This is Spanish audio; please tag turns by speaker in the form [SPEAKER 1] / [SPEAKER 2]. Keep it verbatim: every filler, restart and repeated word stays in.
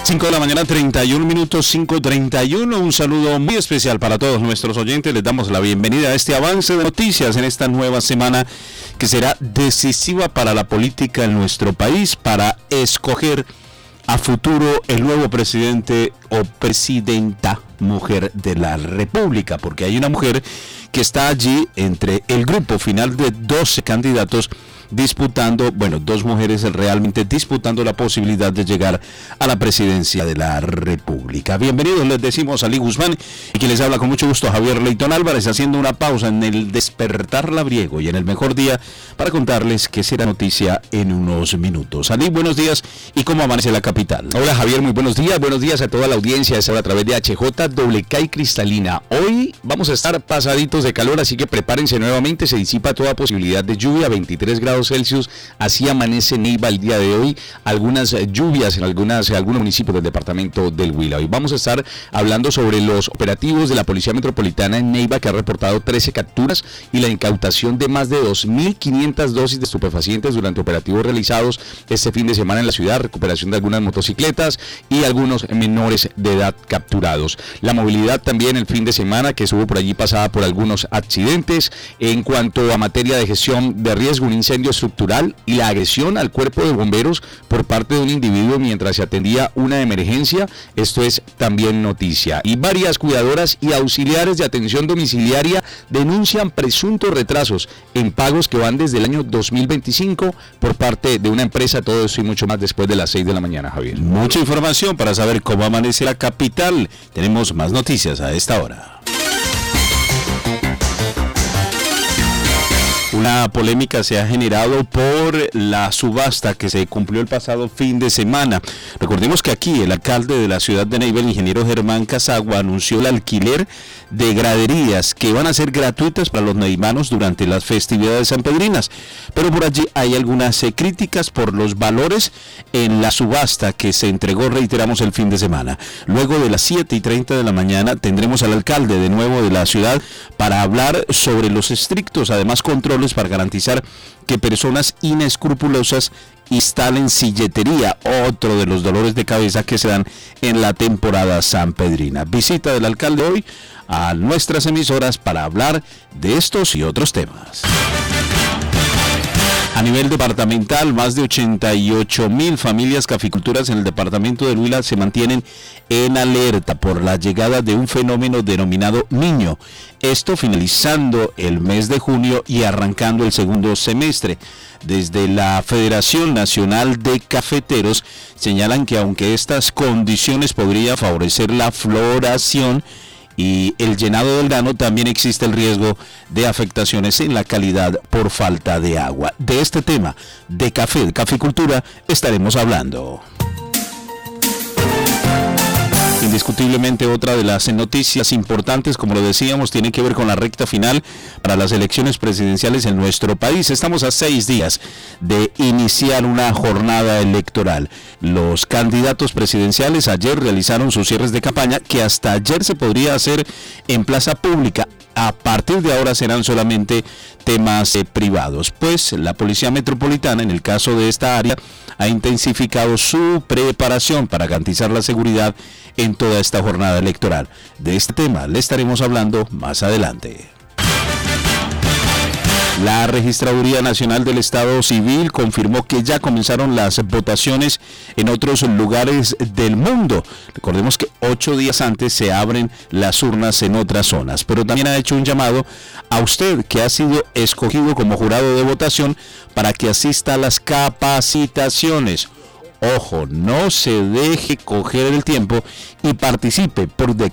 [SPEAKER 1] cinco de la mañana, treinta y un minutos, cinco treinta y uno. Un saludo muy especial para todos nuestros oyentes. Les damos la bienvenida a este avance de noticias en esta nueva semana que será decisiva para la política en nuestro país, para escoger a futuro el nuevo presidente o presidenta mujer de la República, porque hay una mujer que está allí entre el grupo final de doce candidatos disputando, bueno, dos mujeres realmente disputando la posibilidad de llegar a la presidencia de la República. Bienvenidos, les decimos a Ali Guzmán, y quien les habla con mucho gusto, Javier Leyton Álvarez, haciendo una pausa en el despertar labriego y en el mejor día para contarles que será noticia en unos minutos. Ali, buenos días, ¿y cómo amanece la capital?
[SPEAKER 2] Hola Javier, muy buenos días, buenos días a toda la audiencia de a través de H J W K y Cristalina. Hoy vamos a estar pasaditos de calor, así que prepárense nuevamente, se disipa toda posibilidad de lluvia, veintitrés grados Celsius, así amanece Neiva el día de hoy, algunas lluvias en algunas, en algunos municipios del departamento del Huila. Hoy vamos a estar hablando sobre los operativos de la Policía Metropolitana en Neiva, que ha reportado trece capturas y la incautación de más de dos mil quinientas dosis de estupefacientes durante operativos realizados este fin de semana en la ciudad, recuperación de algunas motocicletas y algunos menores de edad capturados. La movilidad también el fin de semana que estuvo por allí pasada por algunos accidentes. En cuanto a materia de gestión de riesgo, un incendio estructural y la agresión al cuerpo de bomberos por parte de un individuo mientras se atendía una emergencia, esto es también noticia. Y varias cuidadoras y auxiliares de atención domiciliaria denuncian presuntos retrasos en pagos que van desde el año dos mil veinticinco por parte de una empresa. Todo eso y mucho más después de las seis de la mañana, Javier.
[SPEAKER 1] Mucha información para saber cómo amanece la capital. Tenemos más noticias a esta hora. Una polémica se ha generado por la subasta que se cumplió el pasado fin de semana. Recordemos que aquí el alcalde de la ciudad de Neiva, el ingeniero Germán Casagua, anunció el alquiler de graderías que van a ser gratuitas para los neivanos durante las festividades sanpedrinas. Pero por allí hay algunas eh, críticas por los valores en la subasta que se entregó, reiteramos, el fin de semana. Luego de las siete y treinta de la mañana tendremos al alcalde de nuevo de la ciudad para hablar sobre los estrictos, además, controles para garantizar que personas inescrupulosas instalen silletería, otro de los dolores de cabeza que se dan en la temporada sanpedrina. Visita del alcalde hoy a nuestras emisoras para hablar de estos y otros temas. A nivel departamental, más de ochenta y ocho mil familias caficultoras en el departamento del Huila se mantienen en alerta por la llegada de un fenómeno denominado Niño. Esto finalizando el mes de junio y arrancando el segundo semestre. Desde la Federación Nacional de Cafeteros señalan que aunque estas condiciones podrían favorecer la floración y el llenado del grano, también existe el riesgo de afectaciones en la calidad por falta de agua. De este tema de café, de caficultura, estaremos hablando. Indiscutiblemente otra de las noticias importantes, como lo decíamos, tiene que ver con la recta final para las elecciones presidenciales en nuestro país. Estamos a seis días de iniciar una jornada electoral. Los candidatos presidenciales ayer realizaron sus cierres de campaña, que hasta ayer se podría hacer en plaza pública. A partir de ahora serán solamente temas eh, privados, pues la Policía Metropolitana, en el caso de esta área, ha intensificado su preparación para garantizar la seguridad en toda esta jornada electoral. De este tema le estaremos hablando más adelante. La Registraduría Nacional del Estado Civil confirmó que ya comenzaron las votaciones en otros lugares del mundo. Recordemos que ocho días antes se abren las urnas en otras zonas, pero también ha hecho un llamado a usted que ha sido escogido como jurado de votación para que asista a las capacitaciones. Ojo, no se deje coger el tiempo y participe,